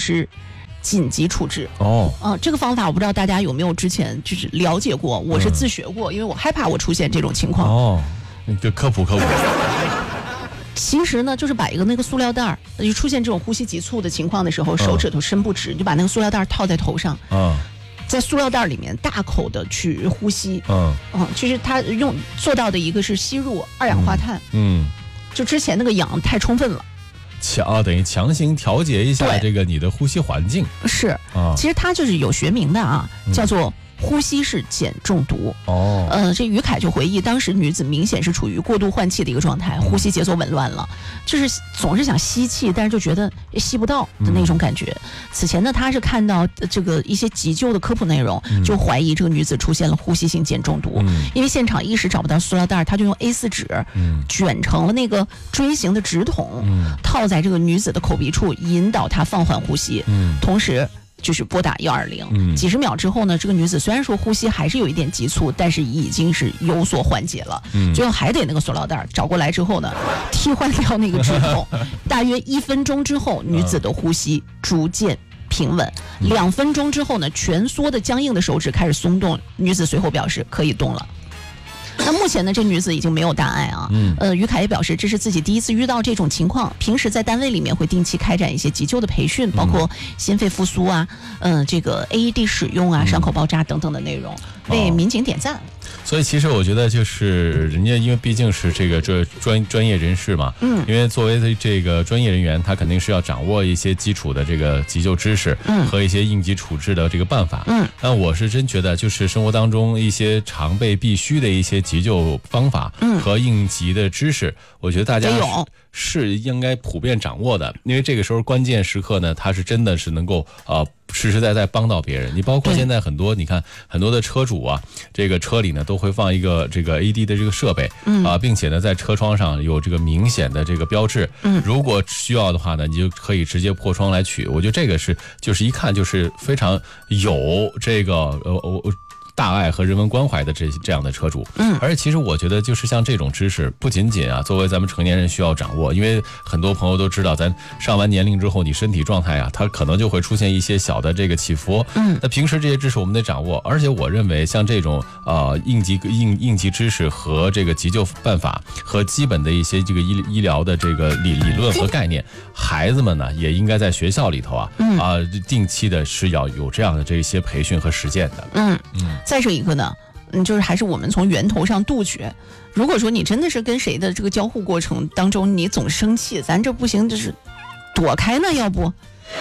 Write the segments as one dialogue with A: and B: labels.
A: 是紧急处置。这个方法我不知道大家有没有之前就是了解过，我是自学过，因为我害怕我出现这种情况。
B: 你就科普。
A: 其实呢，就是把一个那个塑料袋，就出现这种呼吸急促的情况的时候，手指头伸不直，就把那个塑料袋套在头上，在塑料袋里面大口的去呼吸。其实他做到的一个是吸入二氧化碳，就之前那个氧太充分了。
B: 等于强行调节一下这个你的呼吸环境。
A: 是，其实它就是有学名的啊，叫做呼吸式碱中毒。这于凯就回忆，当时女子明显是处于过度换气的一个状态，呼吸节奏紊乱了，就是总是想吸气，但是就觉得吸不到的那种感觉。此前呢，他是看到这个一些急救的科普内容，就怀疑这个女子出现了呼吸性碱中毒。因为现场一时找不到塑料袋，他就用 A4 纸卷成了那个锥形的纸筒，套在这个女子的口鼻处，引导她放缓呼吸，同时就是拨打120。几十秒之后呢，这个女子虽然说呼吸还是有一点急促，但是已经是有所缓解了。最后还得那个塑料袋找过来之后呢，替换掉那个纸筒。大约1分钟之后，女子的呼吸逐渐平稳。2分钟之后呢，蜷缩的僵硬的手指开始松动，女子随后表示可以动了。那目前呢，这女子已经没有大碍啊。于凯也表示，这是自己第一次遇到这种情况。平时在单位里面会定期开展一些急救的培训，包括心肺复苏啊，这个 AED 使用啊，伤口包扎等等的内容，为民警点赞。
B: 所以其实我觉得就是人家因为毕竟是这专业人士嘛，因为作为这个专业人员，他肯定是要掌握一些基础的这个急救知识和一些应急处置的这个办法。但我是真觉得就是生活当中一些常备必须的一些急救方法和应急的知识，我觉得大家是应该普遍掌握的，因为这个时候关键时刻呢，它是真的是能够实实在在帮到别人。你包括现在很多，你看很多的车主啊，这个车里呢都会放一个这个 AED 的这个设备，并且呢在车窗上有这个明显的这个标志。如果需要的话呢，你就可以直接破窗来取。我觉得这个就是一看就是非常有这个大爱和人文关怀的这样的车主。而且其实我觉得就是像这种知识不仅仅啊作为咱们成年人需要掌握，因为很多朋友都知道咱上完年龄之后你身体状态啊它可能就会出现一些小的这个起伏。那平时这些知识我们得掌握，而且我认为像这种应急知识和这个急救办法和基本的一些这个医疗的这个理论和概念，孩子们呢也应该在学校里头定期的是要有这样的这些培训和实践的。
A: 再者一个呢，就是还是我们从源头上杜绝。如果说你真的是跟谁的这个交互过程当中你总生气，咱这不行，就是躲开呢，要不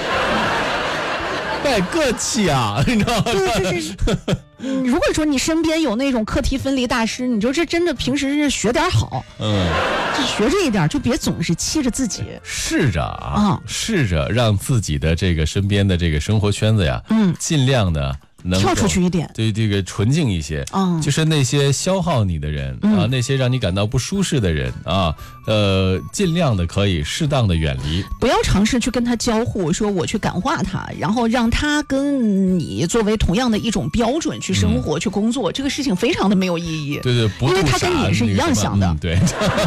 B: 怪客气啊，你知道吗？
A: 如果说你身边有那种课题分离大师，你就这真的平时是学点好，就学这一点，就别总是气着自己。试着让自己的这个身边的这个生活圈子呀，尽量的能跳出去一点，
B: 对这个纯净一些。就是那些消耗你的人那些让你感到不舒适的人尽量的可以适当的远离，
A: 不要尝试去跟他交互，说我去感化他，然后让他跟你作为同样的一种标准去生活、去工作，这个事情非常的没有意义。
B: 对，
A: 因为他跟你是一样想的。
B: 对，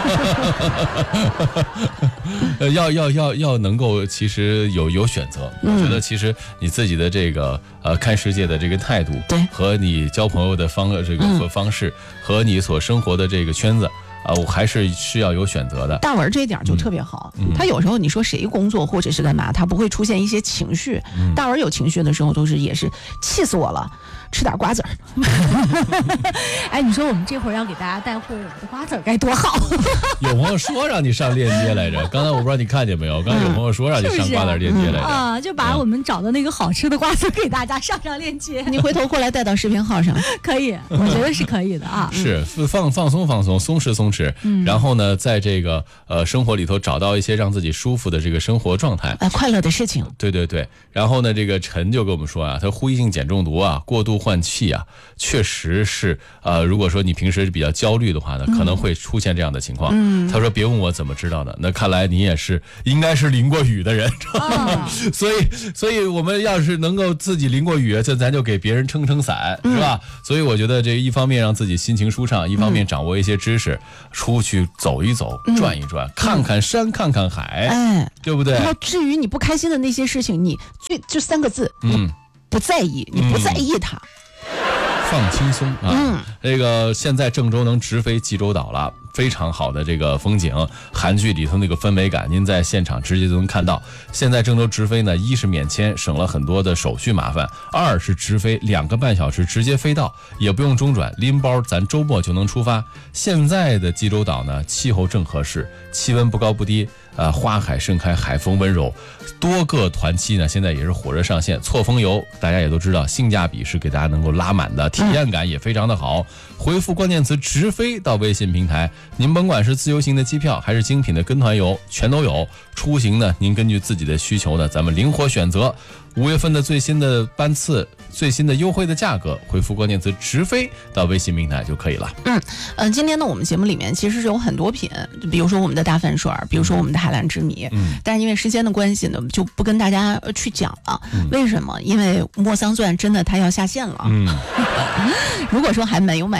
B: 要能够其实有选择。我觉得其实你自己的这个看世界的这个态度，
A: 对，
B: 和你交朋友的方式和你所生活的这个圈子。我还是要有选择的。
A: 大文这一点就特别好，他有时候你说谁工作或者是干嘛，他不会出现一些情绪。大文有情绪的时候也是气死我了，吃点瓜子儿。
C: 哎，你说我们这会儿要给大家带货我们的瓜子儿该多好。
B: 有朋友说让你上链接来着，刚才我不知道你看见没有，刚才有朋友说让你上瓜子链接来着，
C: 就把我们找的那个好吃的瓜子给大家上链接。
A: 你回头过来带到视频号上。
C: 可以，我觉得是可以的啊。
B: 是放松，松弛。然后呢，在这个生活里头找到一些让自己舒服的这个生活状态，
A: 快乐的事情。
B: 对。然后呢，这个陈就跟我们说啊，他呼吸性碱中毒啊，过度换气啊，确实是如果说你平时比较焦虑的话呢，可能会出现这样的情况。他说别问我怎么知道的，那看来你也是应该是淋过雨的人。所以我们要是能够自己淋过雨，咱就给别人撑伞，是吧？所以我觉得这一方面让自己心情舒畅，一方面掌握一些知识。 出去走一走，转一转，看看山，看看海，对不对？
A: 然后至于你不开心的那些事情，你就3个字，不在意，你不在意它。
B: 放轻松啊！这个现在郑州能直飞济州岛了，非常好的这个风景，韩剧里头那个氛围感，您在现场直接就能看到。现在郑州直飞呢，一是免签，省了很多的手续麻烦；二是直飞2个半小时直接飞到，也不用中转，拎包咱周末就能出发。现在的济州岛呢，气候正合适，气温不高不低。花海盛开，海风温柔，多个团期呢，现在也是火热上线。错峰游大家也都知道，性价比是给大家能够拉满的，体验感也非常的好。回复关键词直飞到微信平台，您甭管是自由行的机票还是精品的跟团游，全都有。出行呢，您根据自己的需求呢，咱们灵活选择。5月份的最新的班次、最新的优惠的价格，回复关键词直飞到微信平台就可以了。
A: 今天呢，我们节目里面其实是有很多品，比如说我们的大饭水，比如说我们的海蓝之谜，但是因为时间的关系呢，就不跟大家去讲了。为什么？因为莫桑钻真的它要下线了。如果说还没有买